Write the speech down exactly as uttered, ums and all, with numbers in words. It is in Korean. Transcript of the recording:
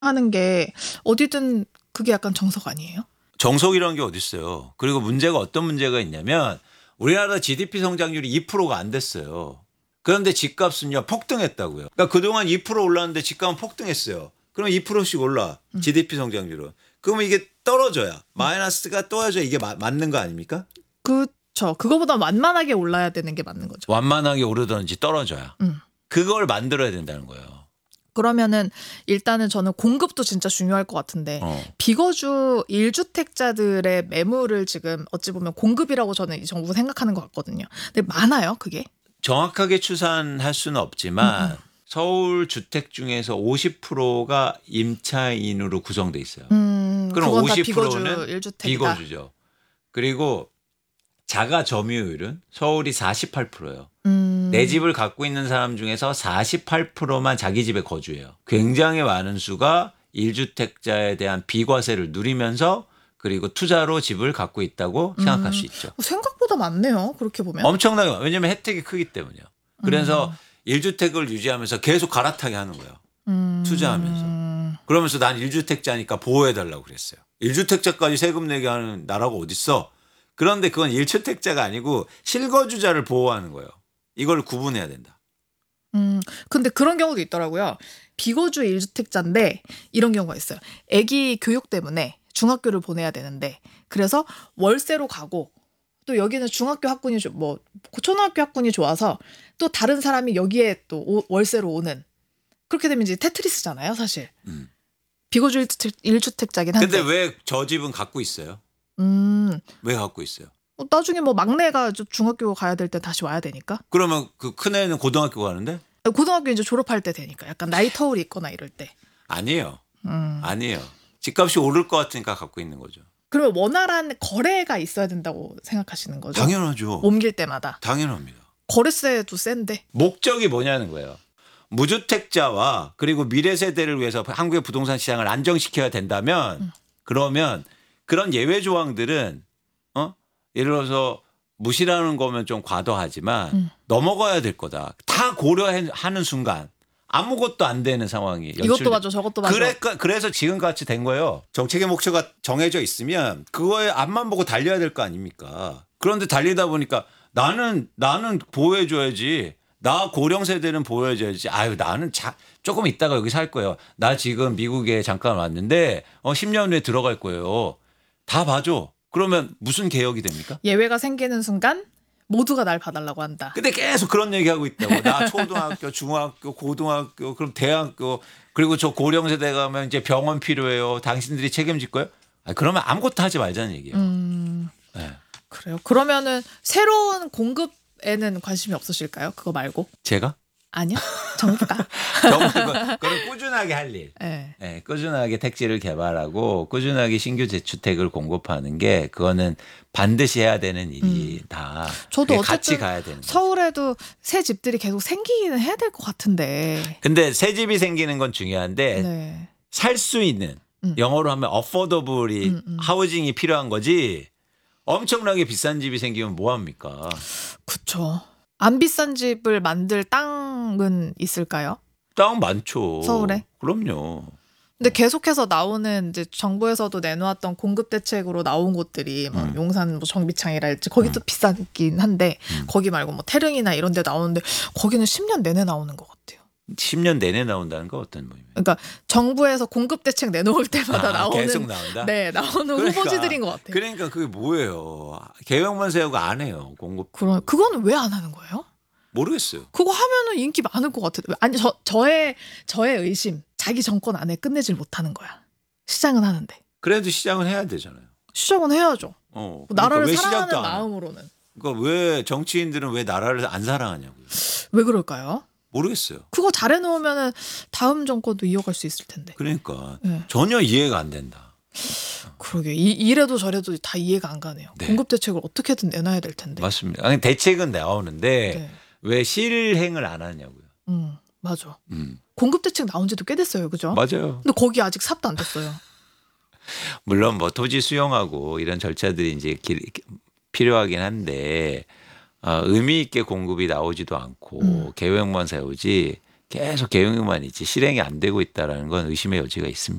하는 게 어디든 그게 약간 정석 아니에요? 정석이라는 게 어디 있어요. 그리고 문제가 어떤 문제가 있냐면 우리나라 지디피 성장률이 이 퍼센트가 안 됐어요. 그런데 집값은요 폭등했다고요. 그러니까 그동안 이 퍼센트 올랐는데 집값은 폭등했어요. 그럼 이 퍼센트씩 올라 음. 지디피 성장률은. 그러면 이게 떨어져야 마이너스가 떠야죠. 이게 마, 맞는 거 아닙니까? 그렇죠. 그거보다 완만하게 올라야 되는 게 맞는 거죠. 완만하게 오르든지 떨어져야. 음. 그걸 만들어야 된다는 거예요. 그러면은 일단은 저는 공급도 진짜 중요할 것 같은데 어. 비거주 일 주택자들의 매물을 지금 어찌 보면 공급이라고 저는 이 정부 생각하는 것 같거든요. 근데 많아요, 그게? 정확하게 추산할 수는 없지만 음, 음. 서울 주택 중에서 오십 퍼센트가 임차인으로 구성돼 있어요. 음, 그럼 그건 다 오십 비거주 퍼센트는 일 주택이다. 비거주죠. 그리고 자가 점유율은 서울이 사십팔 퍼센트예요. 음. 내 집을 갖고 있는 사람 중에서 사십팔 퍼센트만 자기 집에 거주해요. 굉장히 많은 수가 일 주택자에 대한 비과세를 누리면서 그리고 투자로 집을 갖고 있다고 생각할 수 있죠. 생각보다 많네요. 그렇게 보면. 엄청나게 많아요. 왜냐하면 혜택이 크기 때문이요. 그래서 음. 일 주택을 유지하면서 계속 갈아타게 하는 거예요. 음. 투자하면서. 그러면서 난 일 주택자니까 보호해달라고 그랬어요. 일 주택자까지 세금 내게 하는 나라가 어딨어. 그런데 그건 일 주택자가 아니고 실거주자를 보호하는 거예요. 이걸 구분해야 된다. 음, 근데 그런 경우도 있더라고요. 비거주 일 주택자인데 이런 경우가 있어요. 아기 교육 때문에 중학교를 보내야 되는데 그래서 월세로 가고 또 여기는 중학교 학군이 조- 뭐 초등학교 학군이 좋아서 또 다른 사람이 여기에 또 오- 월세로 오는 그렇게 되면 이제 테트리스잖아요, 사실. 음. 비거주 일 주택, 일 주택자긴 한데. 근데 왜 저 집은 갖고 있어요? 음, 왜 갖고 있어요? 어, 나중에 뭐 막내가 저 중학교 가야 될 때 다시 와야 되니까. 그러면 그 큰애는 고등학교 가는데? 고등학교 이제 졸업할 때 되니까 약간 나이 터울이 있거나 이럴 때. 아니에요. 음. 아니에요. 집값이 오를 것 같으니까 갖고 있는 거죠. 그러면 원활한 거래가 있어야 된다고 생각하시는 거죠? 당연하죠. 옮길 때마다. 당연합니다. 거래세도 센데. 목적이 뭐냐는 거예요. 무주택자와 그리고 미래 세대를 위해서 한국의 부동산 시장을 안정시켜야 된다면 음. 그러면 그런 예외 조항들은 어? 예를 들어서 무시라는 거면 좀 과도하지만 음. 넘어가야 될 거다. 다 고려하는 순간 아무것도 안 되는 상황이 연출돼. 이것도 맞아, 저것도 맞아. 그래, 그래서 지금같이 된 거예요. 정책의 목표가 정해져 있으면 그거에 앞만 보고 달려야 될 거 아닙니까? 그런데 달리다 보니까 나는 나는 보호해줘야지. 나 고령 세대는 보호해줘야지. 아유 나는 자, 조금 있다가 여기 살 거예요. 나 지금 미국에 잠깐 왔는데 어, 십 년 후에 들어갈 거예요. 다 봐줘. 그러면 무슨 개혁이 됩니까? 예외가 생기는 순간 모두가 날 봐달라고 한다. 근데 계속 그런 얘기하고 있다고. 나 초등학교, 중학교, 고등학교, 그럼 대학교, 그리고 저 고령 세대 가면 이제 병원 필요해요. 당신들이 책임질 거예요? 아니, 그러면 아무것도 하지 말자는 얘기예요. 음, 네. 그래요. 그러면은 새로운 공급에는 관심이 없으실까요? 그거 말고? 제가? 아니요. 정부가. 정말 그걸 꾸준하게 할 일. 네. 네, 꾸준하게 택지를 개발하고 꾸준하게 신규 재주택을 공급하는 게 그거는 반드시 해야 되는 일이다. 저도 그게 같이 어쨌든 가야 되는 거죠. 서울에도 새 집들이 계속 생기기는 해야 될 것 같은데. 근데 새 집이 생기는 건 중요한데 네. 살 수 있는 음. 영어로 하면 어포더블이 음, 음. 하우징이 필요한 거지 엄청나게 비싼 집이 생기면 뭐 합니까? 그쵸. 안 비싼 집을 만들 땅은 있을까요? 땅 많죠. 서울에? 그럼요. 근데 계속해서 나오는 이제 정부에서도 내놓았던 공급 대책으로 나온 곳들이 뭐 음. 용산 뭐 정비창이랄지 거기도 비싸긴 한데 음. 거기 말고 뭐 태릉이나 이런 데 나오는데 거기는 십 년 내내 나오는 것 같아요. 십 년 내내 나온다는 거 어떤 의미예요? 그러니까 정부에서 공급 대책 내놓을 때마다 아, 나오는 계속 나온다? 네, 나오는 그러니까, 후보지들인 것 같아요. 그러니까 그게 뭐예요? 계획만 세우고 안 해요. 공급. 그런 그거는 왜 안 하는 거예요? 모르겠어요. 그거 하면은 인기 많을 것 같아요. 아니 저 저의 저의 의심. 자기 정권 안에 끝내질 못하는 거야. 시장은 하는데. 그래도 시장은 해야 되잖아요. 시장은 해야죠. 어, 나라를 왜 사랑하는 시작도 안 해요? 마음으로는. 그러니까 왜 정치인들은 왜 나라를 안 사랑하냐고요? 왜 그럴까요? 모르겠어요. 그거 잘 해놓으면 다음 정권도 이어갈 수 있을 텐데. 그러니까 네. 전혀 이해가 안 된다. 그러게 이, 이래도 저래도 다 이해가 안 가네요. 네. 공급 대책을 어떻게든 내놔야 될 텐데. 맞습니다. 아니, 대책은 나오는데 네. 왜 실행을 안 하냐고요. 음 맞아. 음, 공급 대책 나온 지도 꽤 됐어요, 그죠? 맞아요. 근데 거기 아직 삽도 안 됐어요. 물론 뭐 토지 수용하고 이런 절차들이 이제 길, 필요하긴 한데 어, 의미 있게 공급이 나오지도 않고 음. 계획만 세우지 계속 계획만 있지 실행이 안 되고 있다라는 건 의심의 여지가 있습니다.